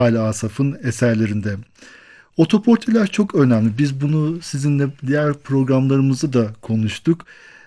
Hale Asaf'ın eserlerinde. Otoportreler çok önemli. Biz bunu sizinle diğer programlarımızda da konuştuk.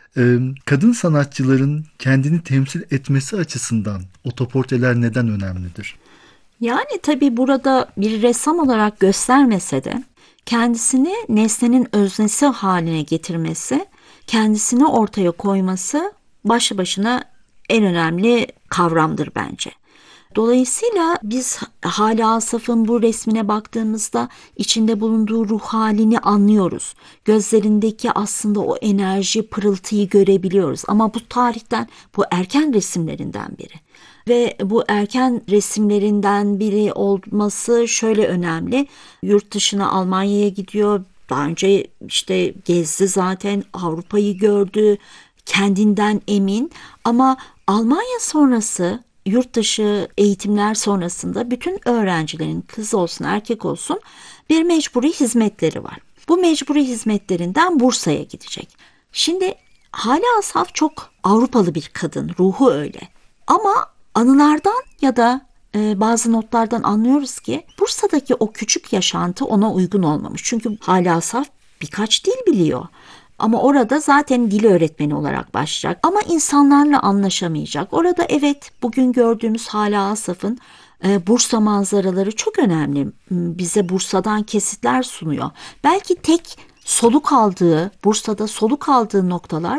Kadın sanatçıların kendini temsil etmesi açısından otoportreler neden önemlidir? Yani tabii burada bir ressam olarak göstermese de kendisini nesnenin öznesi haline getirmesi, kendisini ortaya koyması başlı başına en önemli kavramdır bence. Dolayısıyla biz Hale Asaf'ın bu resmine baktığımızda içinde bulunduğu ruh halini anlıyoruz. Gözlerindeki aslında o enerji, pırıltıyı görebiliyoruz. Ama bu tarihten, bu erken resimlerinden biri. Ve bu erken resimlerinden biri olması şöyle önemli. Yurt dışına, Almanya'ya gidiyor. Daha önce işte gezdi, zaten Avrupa'yı gördü. Kendinden emin, ama Almanya sonrası yurt dışı eğitimler sonrasında bütün öğrencilerin, kız olsun erkek olsun, bir mecburi hizmetleri var. Bu mecburi hizmetlerinden Bursa'ya gidecek. Şimdi Hale Asaf çok Avrupalı bir kadın, ruhu öyle. Ama anılardan ya da bazı notlardan anlıyoruz ki Bursa'daki o küçük yaşantı ona uygun olmamış. Çünkü Hale Asaf birkaç dil biliyor. Ama orada zaten dil öğretmeni olarak başlayacak. Ama insanlarla anlaşamayacak. Orada evet, bugün gördüğümüz Hala Asaf'ın Bursa manzaraları çok önemli. Bize Bursa'dan kesitler sunuyor. Belki tek soluk aldığı, Bursa'da soluk aldığı noktalar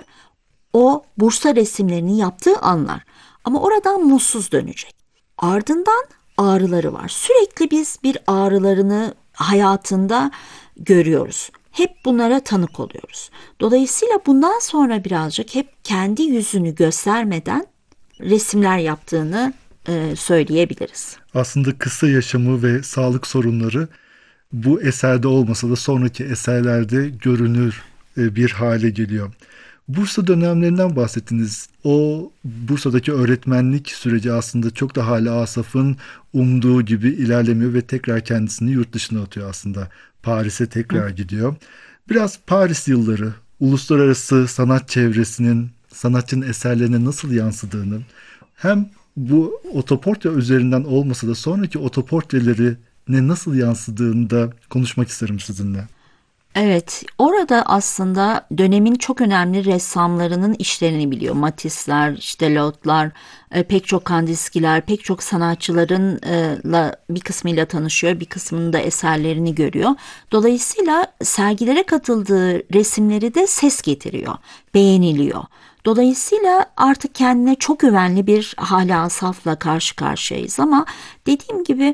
o Bursa resimlerini yaptığı anlar. Ama oradan mutsuz dönecek. Ardından ağrıları var. Sürekli biz bir ağrılarını hayatında görüyoruz. Hep bunlara tanık oluyoruz. Dolayısıyla bundan sonra birazcık hep kendi yüzünü göstermeden resimler yaptığını söyleyebiliriz. Aslında kısa yaşamı ve sağlık sorunları bu eserde olmasa da sonraki eserlerde görünür bir hale geliyor. Bursa dönemlerinden bahsettiniz. O Bursa'daki öğretmenlik süreci aslında çok da Hale Asaf'ın umduğu gibi ilerlemiyor ve tekrar kendisini yurt dışına atıyor aslında. Paris'e tekrar gidiyor. Biraz Paris yılları, uluslararası sanat çevresinin sanatçının eserlerine nasıl yansıdığını, hem bu otoportre üzerinden olmasa da sonraki otoportreleri ne nasıl yansıdığını da konuşmak isterim sizinle. Evet, orada aslında dönemin çok önemli ressamlarının işlerini biliyor. Matisse'ler, işte Lot'lar, pek çok Kandinsky'ler, pek çok sanatçıların bir kısmıyla tanışıyor, bir kısmının da eserlerini görüyor. Dolayısıyla sergilere katıldığı resimleri de ses getiriyor, beğeniliyor. Dolayısıyla artık kendine çok güvenli bir Hala Asaf'la karşı karşıyayız, ama dediğim gibi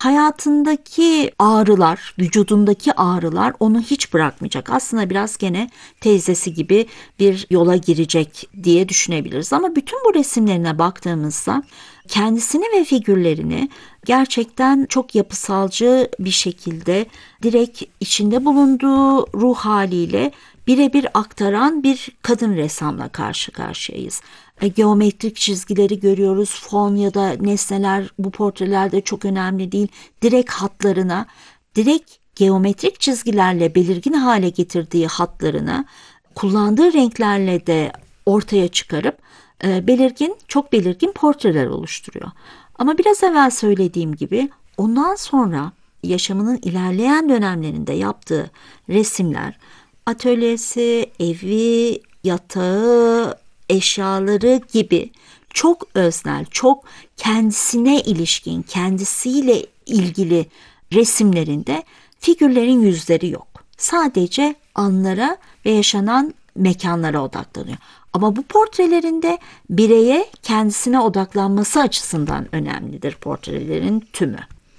hayatındaki ağrılar, vücudundaki ağrılar onu hiç bırakmayacak. Aslında biraz gene teyzesi gibi bir yola girecek diye düşünebiliriz. Ama bütün bu resimlerine baktığımızda kendisini ve figürlerini gerçekten çok yapısalcı bir şekilde direkt içinde bulunduğu ruh haliyle birebir aktaran bir kadın ressamla karşı karşıyayız. Geometrik çizgileri görüyoruz. Fon ya da nesneler bu portrelerde çok önemli değil. Direkt hatlarına, direkt geometrik çizgilerle belirgin hale getirdiği hatlarını kullandığı renklerle de ortaya çıkarıp belirgin, çok belirgin portreler oluşturuyor. Ama biraz evvel söylediğim gibi ondan sonra yaşamının ilerleyen dönemlerinde yaptığı resimler, atölyesi, evi, yatağı, eşyaları gibi çok öznel, çok kendisine ilişkin, kendisiyle ilgili resimlerinde figürlerin yüzleri yok. Sadece anlara ve yaşanan mekanlara odaklanıyor. Ama bu portrelerinde bireye kendisine odaklanması açısından önemlidir portrelerin tümü.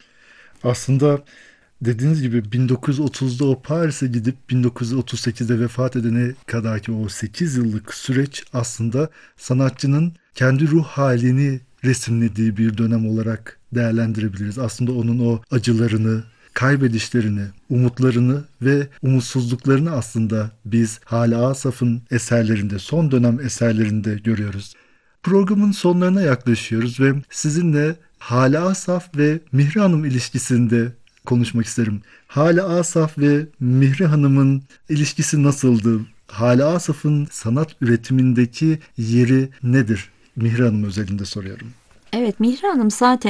Aslında dediğiniz gibi 1930'da o Paris'e gidip 1938'de vefat edene kadarki o 8 yıllık süreç aslında sanatçının kendi ruh halini resimlediği bir dönem olarak değerlendirebiliriz. Aslında onun o acılarını, kaybedişlerini, umutlarını ve umutsuzluklarını aslında biz Hale Asaf'ın eserlerinde, son dönem eserlerinde görüyoruz. Programın sonlarına yaklaşıyoruz ve sizinle Hale Asaf ve Mihri Hanım ilişkisinde konuşmak isterim. Hale Asaf ve Mihri Hanım'ın ilişkisi nasıldı? Hale Asaf'ın sanat üretimindeki yeri nedir? Mihri Hanım özelinde soruyorum. Evet, Mihri Hanım zaten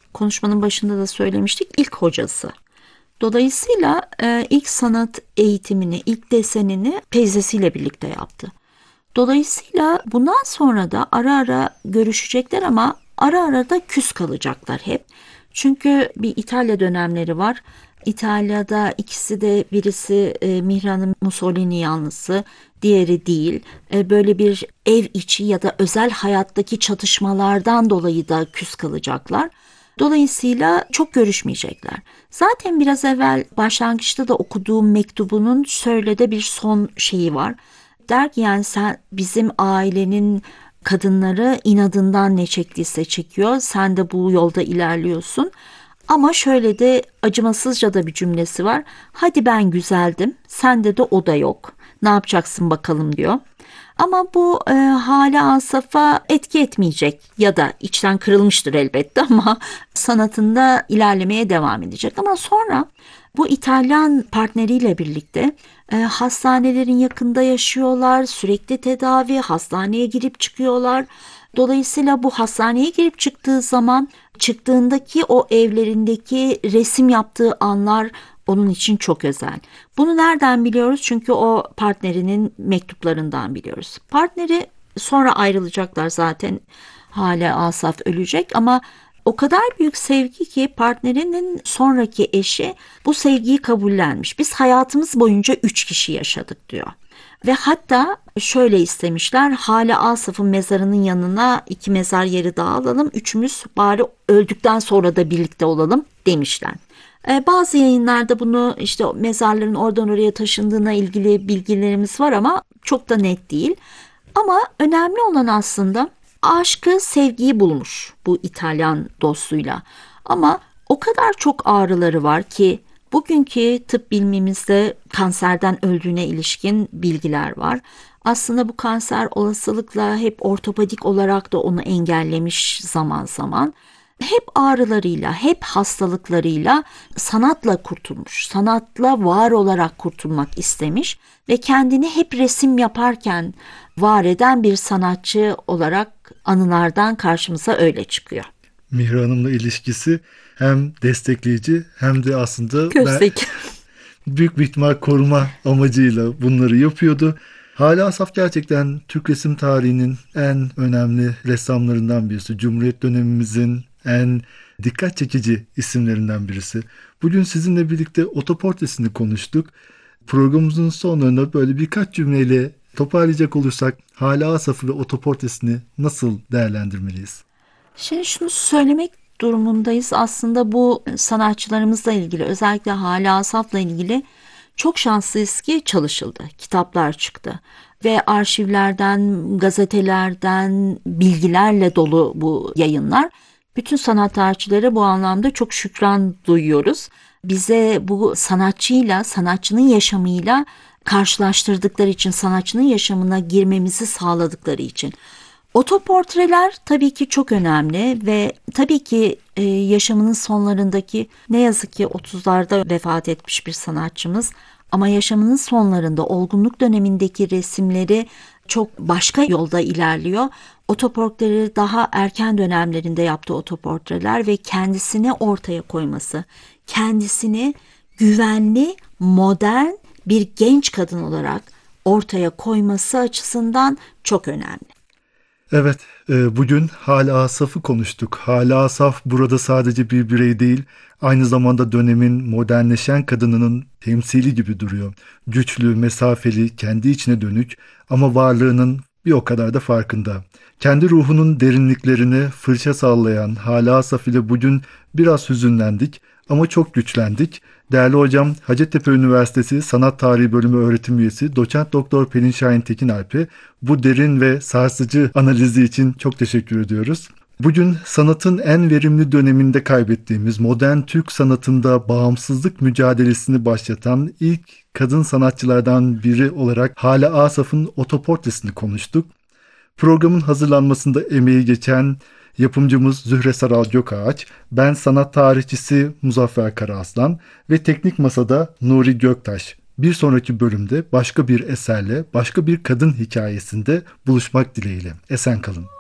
konuşmanın başında da söylemiştik, ilk hocası. Dolayısıyla ilk sanat eğitimini, ilk desenini teyzesiyle birlikte yaptı. Dolayısıyla bundan sonra da ara ara görüşecekler ama ara ara da küs kalacaklar hep. Çünkü bir İtalya dönemleri var. İtalya'da ikisi de, birisi Mihran'ın Mussolini yanlısı, diğeri değil. Böyle bir ev içi ya da özel hayattaki çatışmalardan dolayı da küs kalacaklar. Dolayısıyla çok görüşmeyecekler. Zaten biraz evvel başlangıçta da okuduğum mektubunun şöyle de bir son şeyi var. Der ki yani sen bizim ailenin kadınları inadından ne çektiyse çekiyor. Sen de bu yolda ilerliyorsun. Ama şöyle de acımasızca da bir cümlesi var. Hadi ben güzeldim, sende de o da yok. Ne yapacaksın bakalım diyor. Ama bu Hale Asaf'a etki etmeyecek ya da içten kırılmıştır elbette ama sanatında ilerlemeye devam edecek. Ama sonra bu İtalyan partneriyle birlikte hastanelerin yakında yaşıyorlar, sürekli tedavi, hastaneye girip çıkıyorlar. Dolayısıyla bu hastaneye girip çıktığı zaman çıktığındaki o evlerindeki resim yaptığı anlar onun için çok özel. Bunu nereden biliyoruz? Çünkü o partnerinin mektuplarından biliyoruz. Partneri sonra ayrılacaklar zaten. Hale Asaf ölecek ama o kadar büyük sevgi ki partnerinin sonraki eşi bu sevgiyi kabullenmiş. Biz hayatımız boyunca 3 kişi yaşadık diyor. Ve hatta şöyle istemişler, Hale Asaf'ın mezarının yanına 2 mezar yeri daha alalım. Üçümüz bari öldükten sonra da birlikte olalım demişler. Bazı yayınlarda bunu işte mezarların oradan oraya taşındığına ilgili bilgilerimiz var ama çok da net değil. Ama önemli olan aslında aşkı, sevgiyi bulmuş bu İtalyan dostuyla. Ama o kadar çok ağrıları var ki bugünkü tıp bilimimizde kanserden öldüğüne ilişkin bilgiler var. Aslında bu kanser olasılıkla hep ortopedik olarak da onu engellemiş zaman zaman. Hep ağrılarıyla, hep hastalıklarıyla sanatla kurtulmuş, sanatla var olarak kurtulmak istemiş ve kendini hep resim yaparken var eden bir sanatçı olarak anılardan karşımıza öyle çıkıyor. Mihran Hanım'la ilişkisi hem destekleyici hem de aslında Köstek. büyük bir ihtimal koruma amacıyla bunları yapıyordu. Hale Asaf gerçekten Türk resim tarihinin en önemli ressamlarından birisi. Cumhuriyet dönemimizin en dikkat çekici isimlerinden birisi. Bugün sizinle birlikte otoportresini konuştuk. Programımızın sonlarına böyle birkaç cümleyle toparlayacak olursak Hale Asaf'ı ve otoportresini nasıl değerlendirmeliyiz? Şimdi şunu söylemek durumundayız. Aslında bu sanatçılarımızla ilgili, özellikle Hale Asaf'la ilgili çok şanslıyız ki çalışıldı. Kitaplar çıktı ve arşivlerden, gazetelerden bilgilerle dolu bu yayınlar. Bütün sanat tarihçilere bu anlamda çok şükran duyuyoruz. Bize bu sanatçıyla, sanatçının yaşamıyla karşılaştırdıkları için, sanatçının yaşamına girmemizi sağladıkları için. Otoportreler tabii ki çok önemli ve tabii ki yaşamının sonlarındaki, ne yazık ki 30'larda vefat etmiş bir sanatçımız ama yaşamının sonlarında olgunluk dönemindeki resimleri çok başka yolda ilerliyor. Otoportreleri daha erken dönemlerinde yaptığı otoportreler ve kendisini ortaya koyması, kendisini güvenli, modern bir genç kadın olarak ortaya koyması açısından çok önemli. Evet, bugün Hale Asaf'ı konuştuk. Hale Asaf burada sadece bir birey değil, aynı zamanda dönemin modernleşen kadınının temsili gibi duruyor. Güçlü, mesafeli, kendi içine dönük ama varlığının bir o kadar da farkında. Kendi ruhunun derinliklerini fırça sallayan Hale Asaf ile bugün biraz hüzünlendik ama çok güçlendik. Değerli hocam, Hacettepe Üniversitesi Sanat Tarihi Bölümü öğretim üyesi Doçent Doktor Pelin Şahin Tekinalp'e bu derin ve sarsıcı analizi için çok teşekkür ediyoruz. Bugün sanatın en verimli döneminde kaybettiğimiz modern Türk sanatında bağımsızlık mücadelesini başlatan ilk kadın sanatçılardan biri olarak Hale Asaf'ın otoportresini konuştuk. Programın hazırlanmasında emeği geçen yapımcımız Zühre Saral Gökağaç, ben sanat tarihçisi Muzaffer Karaaslan ve teknik masada Nuri Göktaş. Bir sonraki bölümde başka bir eserle, başka bir kadın hikayesinde buluşmak dileğiyle. Esen kalın.